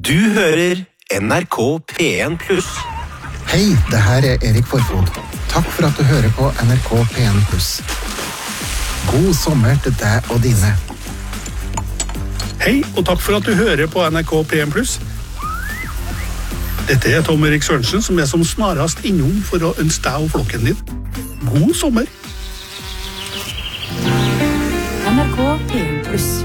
Du hører NRK P1+. Hei, det her Erik Forfod. Takk for at du hører på NRK P1+. God sommer til deg og dine. Hei, og takk for at du hører på NRK P1+. Dette Tom Erik Sørensen, som som snarast innom for å ønske deg og flokken din. God sommer! NRK P1+.